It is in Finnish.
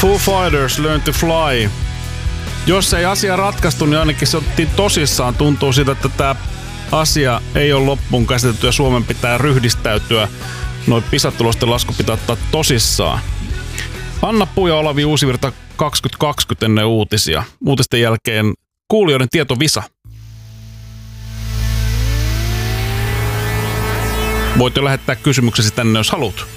Foo Fighters, Learn to Fly. Jos ei asia ratkaistu, niin ainakin se otettiin tosissaan. Tuntuu siitä, että tämä asia ei ole loppuun käsitelty ja Suomen pitää ryhdistäytyä. Noin PISA-tulosten lasku pitää ottaa tosissaan. Anna Puu ja Olavi Uusivirta 2020 ennen uutisia. Uutisten jälkeen kuulijoiden tietovisa. Voit jo lähettää kysymyksesi tänne, jos haluat.